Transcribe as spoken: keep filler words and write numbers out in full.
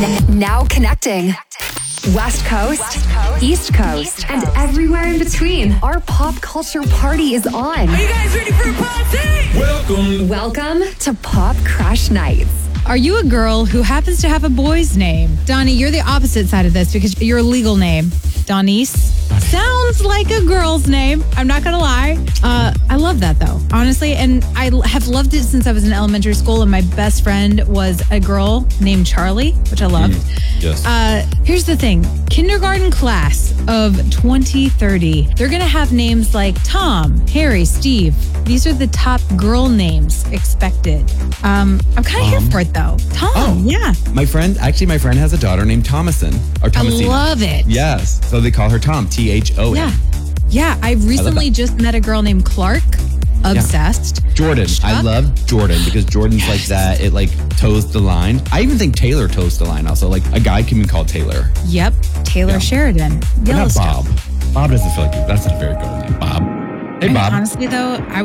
N- now connecting. West Coast, East Coast, and everywhere in between. Our pop culture party is on. Are you guys ready for a party? Welcome. Welcome to Pop Crush Nights. Are you a girl who happens to have a boy's name? Donnie, you're the opposite side of this because your legal name, Donice, sounds like a girl's name. I'm not going to lie. Uh, I love that, though, honestly. And I l- have loved it since I was in elementary school, and my best friend was a girl named Charlie, which I loved. Mm, yes. Uh, here's the thing. Kindergarten class of twenty thirty, they're going to have names like Tom, Harry, Steve. These are the top girl names expected. Um, I'm kind of here for it, though. Tom, Oh. yeah. My friend, actually, my friend has a daughter named Thomason. Or I Thomasina. love it. Yes. So they call her Tom, T H O N. Yeah. Yeah, I recently that. just met a girl named Clark. Obsessed. Jordan. I Chuck? love Jordan because Jordan's like that. It like toes the line. I even think Taylor toes the line also. Like a guy can be called Taylor. Yep. Taylor Yeah. Sheridan. But not Yellowstone. Bob. Bob doesn't feel like that's not a very good name. Bob. Hey, And Bob. honestly, though, I